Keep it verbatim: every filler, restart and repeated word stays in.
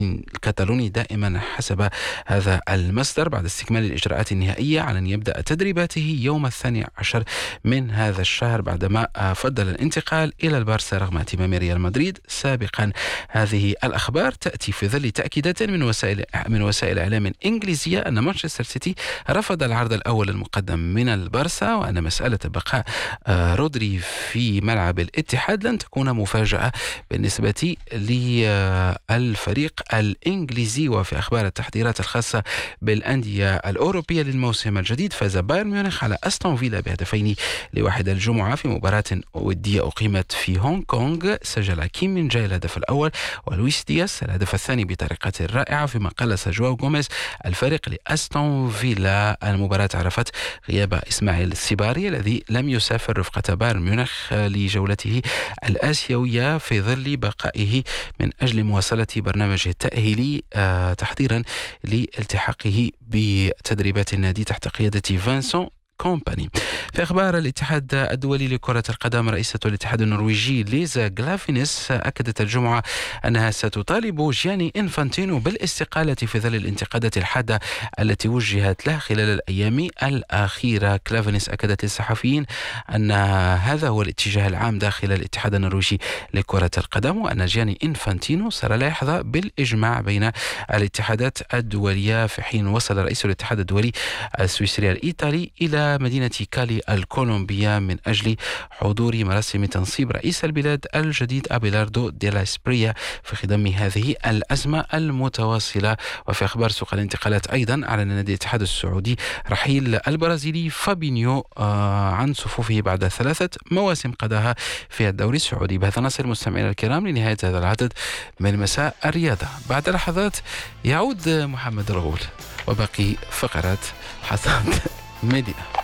الكتالوني دائما حسب هذا المصدر. بعد استكمال الإجراءات النهائية على أن يبدأ تدريباته يوم الثاني عشر من هذا الشهر بعدما فضل الانتقال إلى البارسا رغم اهتمام ريال مدريد سابقا. هذه الأخبار تأتي في ظل تأكيدات من وسائل من وسائل إعلام إنجليزية أن مانشستر سيتي رفض العرض الأول المقدم من البارسا، وأن مسألة بقاء رودري في ملعب الاتحاد لن تكون مفاجأة بالنسبة للفريق الإنجليزي. وفي أخبار التحضيرات الخاصة بالأندية الأوروبية للموسم الجديد، فاز بايرن ميونخ على أستون فيلا بهدفين لواحد الجمعة في مباراة ودية أقيمت في هونغ كونغ. سجل كيم من جاي الهدف الأول ولويس دياس الهدف الثاني بطريقة رائعة، فيما قلص جواو غوميز الفريق لأستون فيلا. المباراة عرفت غياب إسماعيل السباري الذي لم يسافر رفقة بايرن ميونخ لجولته الآسيوية في ظل بقائه من أجل مواصلة برنامجه التأهيلي تحضيرا لالتحاقه بتدريبات النادي تحت قيادة فانسون كومباني. في أخبار الاتحاد الدولي لكرة القدم، رئيسة الاتحاد النرويجي ليزا غلافينيس أكدت الجمعة أنها ستطالب جياني إنفانتينو بالاستقالة في ظل الانتقادات الحادة التي وجهت له خلال الأيام الأخيرة. غلافينيس أكدت للصحفيين أن هذا هو الاتجاه العام داخل الاتحاد النرويجي لكرة القدم، وأن جياني إنفانتينو صار لا يحظى بالإجماع بين الاتحادات الدولية، في حين وصل رئيس الاتحاد الدولي السويسري الإيطالي إلى مدينة كالي الكولومبية من أجل حضور مراسم تنصيب رئيس البلاد الجديد أبيلاردو ديلا إسبريا في خضم هذه الأزمة المتواصلة. وفي أخبار سوق الانتقالات أيضا أعلن نادي الاتحاد السعودي رحيل البرازيلي فابينيو عن صفوفه بعد ثلاثة مواسم قضاها في الدوري السعودي. بهذا نصل مستمعينا الكرام لنهاية هذا العدد من مساء الرياضة. بعد لحظات يعود محمد رغول وباقي فقرات حصاد ميديا.